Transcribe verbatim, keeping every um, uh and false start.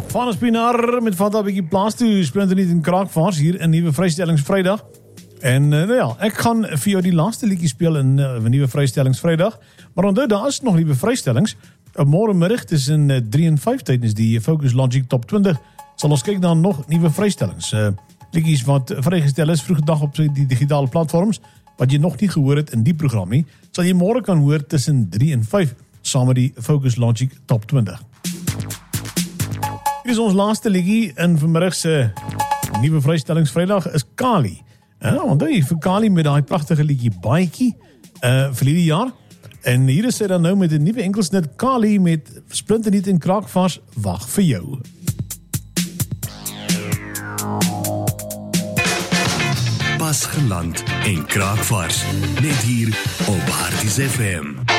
Van Spinar met vat 'n bietjie plaas toe, splinter nie in Kraakvaars hier in Nuwe Vrystellings Vrydag. En uh, nou ja, ek gaan vir jou die laaste liedjie speel in uh, Nuwe Vrystellings Vrydag. Maar onthou, daar is nog nuwe vrystellings. Môre middag tussen uh, drie en vyf tydens die Focus Logic Top twintig sal ons kyk na nog nuwe vrystellings. Uh, liedjies wat vrygestel is vroeg dag op die digitale platforms wat jy nog nie gehoor het in die program nie, sal jy môre kan hoor tussen drie en vyf saam met die Focus Logic Top twintig. Hier is ons laaste liedjie in vanmiddag se nuwe vrystellings Vrydag is Kali. Ja, onthou jy vir Kali met daai pragtige liedjie Baadjie uh vir hierdie jaar. En hier is sy dan nou met 'n nuwe enkelsnit Kali met Splinternuut en Kraakvaars wag vir jou. Pas geland en Kraakvaars net hier op Harties F M.